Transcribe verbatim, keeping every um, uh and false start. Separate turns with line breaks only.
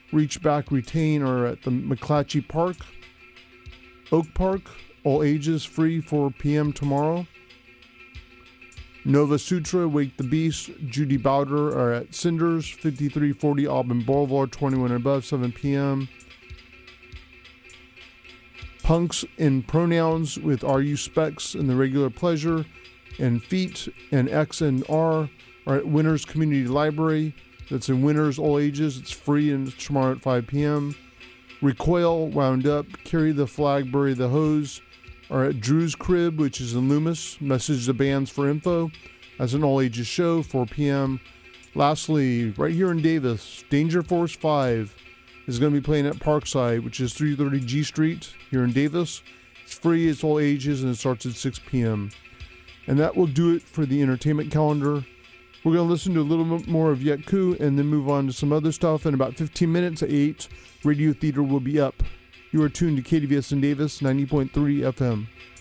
Reach Back Retain are at the McClatchy Park. Oak Park, all ages, free, four p.m. tomorrow. Nova Sutra, Wake the Beast, Judy Bowder are at Cinders, fifty-three forty Auburn Boulevard, twenty-one and above, seven p.m. Punks in Pronouns with R U Specs in the Regular Pleasure, and Feet and X and R are at Winners Community Library. That's in Winners, all ages. It's free and it's tomorrow at five p.m. Recoil, Wound Up, Carry the Flag, Bury the Hose are at Drew's Crib, which is in Loomis. Message the bands for info. As an all ages show, four p.m. Lastly, right here in Davis, Danger Force five is going to be playing at Parkside, which is three thirty G Street here in Davis. It's free, it's all ages, and it starts at six p.m. And that will do it for the entertainment calendar. We're going to listen to a little bit more of Yet Ku and then move on to some other stuff. In about fifteen minutes at eight, Radio Theater will be up. You are tuned to K D V S in Davis, ninety point three F M.